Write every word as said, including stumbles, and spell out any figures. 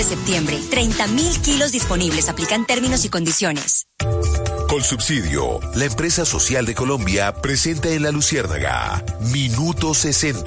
de septiembre. treinta mil kilos disponibles. Aplican términos y condiciones. Colsubsidio, la empresa social de Colombia, presenta en La Luciérnaga Minuto sesenta.